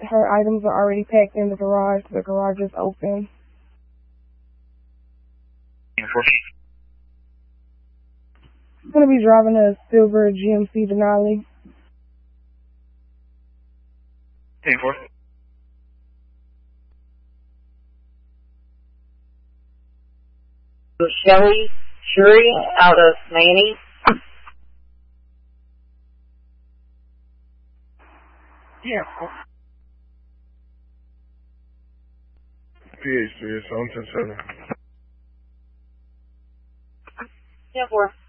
her items are already packed in the garage. The garage is open. I'm going to be driving a silver GMC Denali. 10-4. Shelly Shuri out of Manny. Yeah. PH3, 710-7. 10-4.